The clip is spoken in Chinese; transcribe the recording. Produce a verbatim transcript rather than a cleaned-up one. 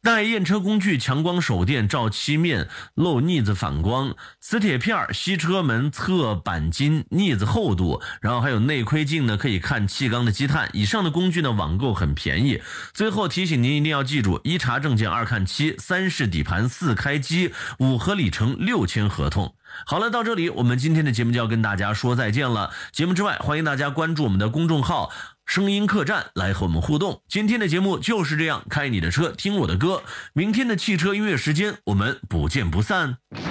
带验车工具强光手电照漆面漏腻子反光，磁铁片吸车门侧钣金腻子厚度，然后还有内窥镜呢，可以看气缸的积碳。以上的工具呢网购很便宜。最后提醒您一定要记住：一查证件，二看漆，三试底盘，四开机，五核里程，六签合同。好了，到这里我们今天的节目就要跟大家说再见了。节目之外，欢迎大家关注我们的公众号声音客栈来和我们互动。今天的节目就是这样，开你的车听我的歌，明天的汽车音乐时间我们不见不散。